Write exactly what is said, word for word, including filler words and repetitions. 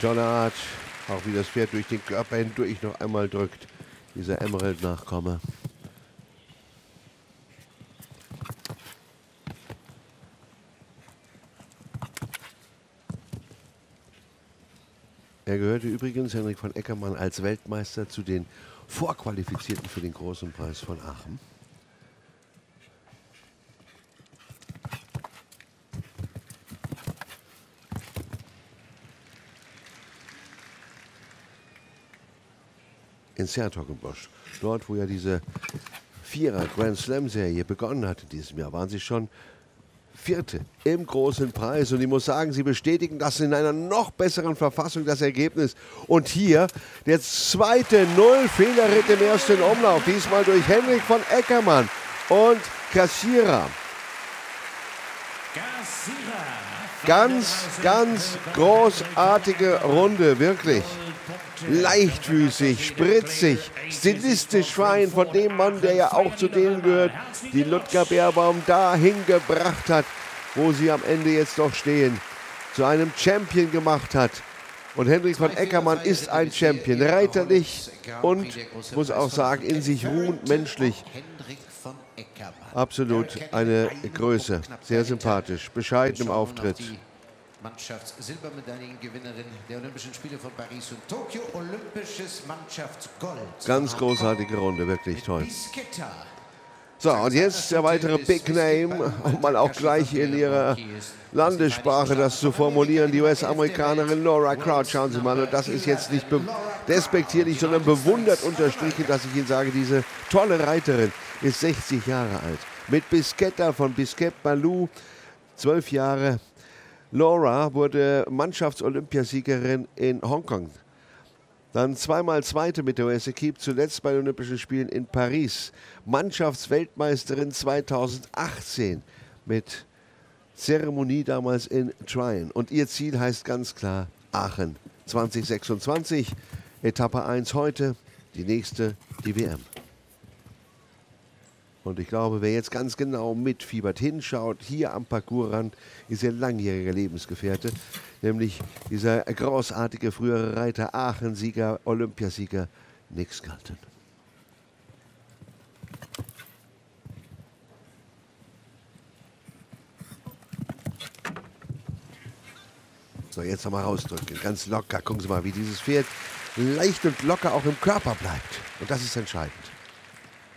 Tolle Art, auch wie das Pferd durch den Körper hindurch noch einmal drückt. Dieser Emerald-Nachkomme. Er gehörte übrigens, Henrik von Eckermann, als Weltmeister zu den Vorqualifizierten für den Großen Preis von Aachen. In Sertogenbosch, dort wo ja diese Vierer Grand Slam Serie begonnen hat in diesem Jahr, waren sie schon Vierte im Großen Preis. Und ich muss sagen, sie bestätigen das in einer noch besseren Verfassung, das Ergebnis. Und hier der zweite Null-Fehlerritt im ersten Umlauf, diesmal durch Henrik von Eckermann und Kassierer. Ganz, ganz großartige Runde, wirklich. Leichtfüßig, spritzig, stilistisch fein von dem Mann, der ja auch zu denen gehört, die Ludger Beerbaum dahin gebracht hat, wo sie am Ende jetzt doch stehen, zu einem Champion gemacht hat. Und Henrik von Eckermann ist ein Champion, reiterlich und, muss auch sagen, in sich ruhend, menschlich. Absolut eine Größe, sehr sympathisch, bescheiden im Auftritt. Mannschafts-Silbermedaillengewinnerin der Olympischen Spiele von Paris und Tokio, olympisches Mannschaftsgold. Ganz großartige Runde, wirklich toll. So, und jetzt der weitere Big Name, um mal auch gleich in ihrer Landessprache das zu formulieren, die U S-Amerikanerin Laura Crouch. Schauen Sie mal, und das ist jetzt nicht despektierlich, sondern bewundert unterstrichen, dass ich Ihnen sage, diese tolle Reiterin ist sechzig Jahre alt. Mit Bisquetta von Bisquet Malou, zwölf Jahre. Laura wurde Mannschafts-Olympiasiegerin in Hongkong. Dann zweimal Zweite mit der U S-Equipe, zuletzt bei den Olympischen Spielen in Paris. Mannschaftsweltmeisterin zweitausendachtzehn mit Zeremonie damals in Tryon. Und ihr Ziel heißt ganz klar Aachen zweitausendsechsundzwanzig. Etappe eins heute, die nächste die W M. Und ich glaube, wer jetzt ganz genau mitfiebert, hinschaut, hier am Parcoursrand, ist ihr langjähriger Lebensgefährte, nämlich dieser großartige frühere Reiter, Aachen-Sieger, Olympiasieger Nick Skelton. So, jetzt nochmal rausdrücken, ganz locker. Gucken Sie mal, wie dieses Pferd leicht und locker auch im Körper bleibt. Und das ist entscheidend.